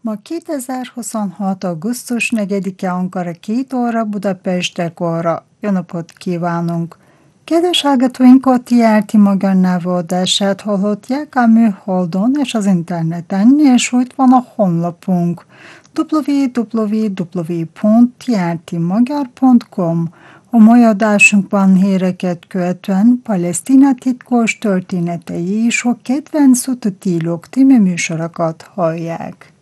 Ma 2026. augusztus 4-e Ankara 2 óra, Budapest óra. Jó napot kívánunk! Kedves hallgatóink, a TRT magyar nyelvadását hallhatják a műholdon és az interneten, és ott van a honlapunk www.trtmagyar.com. A mai adásunkban híreket követően Palesztina titkos történetei és a kedvenc utódílok című műsorokat hallják.